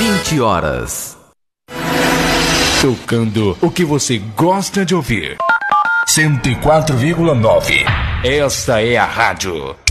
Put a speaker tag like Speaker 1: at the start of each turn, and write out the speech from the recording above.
Speaker 1: 20 horas.
Speaker 2: Tocando o que você gosta de ouvir. 104,9. Esta é a rádio